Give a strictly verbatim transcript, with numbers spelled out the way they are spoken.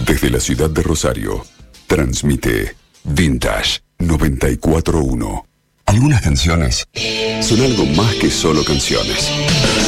Desde la ciudad de Rosario, transmite Vintage noventa y cuatro punto uno. Algunas canciones son algo más que solo canciones.